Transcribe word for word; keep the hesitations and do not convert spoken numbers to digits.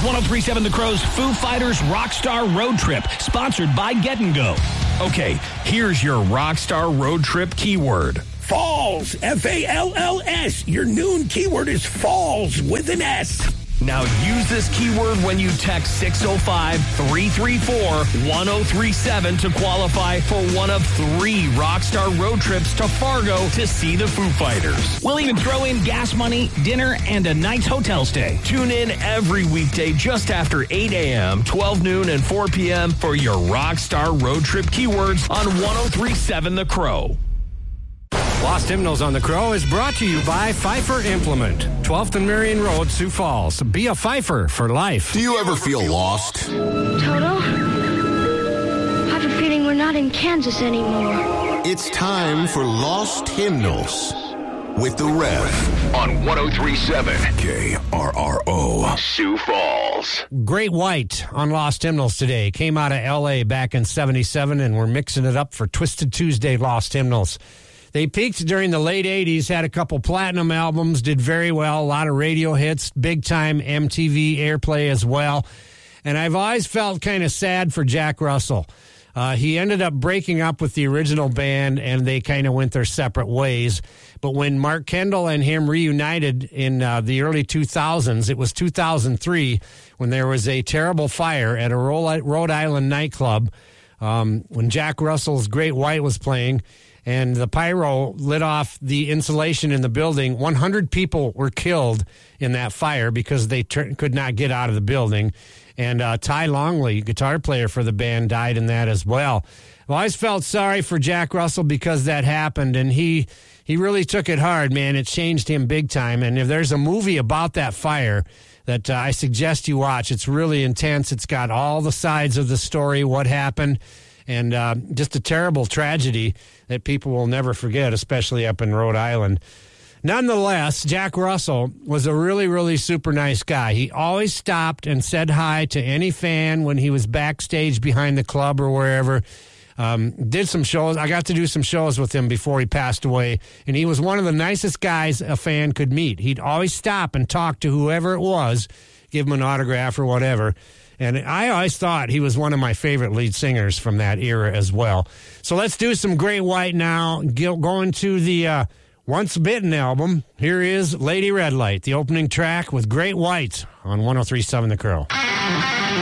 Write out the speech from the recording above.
one oh three point seven The Crow's Foo Fighters Rockstar Road Trip, sponsored by Get and Go. Okay, here's your Rockstar Road Trip keyword. Falls. F A L L S. Your noon keyword is falls with an S. Now use this keyword when you text six oh five, three three four, one oh three seven to qualify for one of three Rockstar road trips to Fargo to see the Foo Fighters. We'll even throw in gas money, dinner, and a night's hotel stay. Tune in every weekday just after eight a.m., twelve noon, and four p.m. for your Rockstar road trip keywords on one oh three point seven The Crow. Lost Hymnals on the Crow is brought to you by Pfeiffer Implement, twelfth and Marion Road, Sioux Falls. Be a Pfeiffer for life. Do you ever feel lost? Toto? I have a feeling we're not in Kansas anymore. It's time for Lost Hymnals with the Rev on one oh three point seven K R R O, Sioux Falls. Great White on Lost Hymnals today. Came out of L A back in seventy-seven, and we're mixing it up for Twisted Tuesday Lost Hymnals. They peaked during the late eighties, had a couple platinum albums, did very well, a lot of radio hits, big-time M T V airplay as well. And I've always felt kind of sad for Jack Russell. Uh, he ended up breaking up with the original band, and they kind of went their separate ways. But when Mark Kendall and him reunited in uh, the early two thousands, it was two thousand three, when there was a terrible fire at a Rhode Island nightclub um, when Jack Russell's Great White was playing. And the pyro lit off the insulation in the building. one hundred people were killed in that fire because they ter- could not get out of the building. And uh, Ty Longley, guitar player for the band, died in that as well. Well, I always felt sorry for Jack Russell because that happened, and he he really took it hard, man. It changed him big time. And if there's a movie about that fire that uh, I suggest you watch, it's really intense. It's got all the sides of the story, what happened. And uh, just a terrible tragedy that people will never forget, especially up in Rhode Island. Nonetheless, Jack Russell was a really, really super nice guy. He always stopped and said hi to any fan when he was backstage behind the club or wherever. Um, did some shows. I got to do some shows with him before he passed away, and he was one of the nicest guys a fan could meet. He'd always stop and talk to whoever it was, give him an autograph or whatever. And I always thought he was one of my favorite lead singers from that era as well. So let's do some Great White now. Going to the uh, Once Bitten album. Here is Lady Red Light, the opening track with Great White on one oh three point seven The Crow.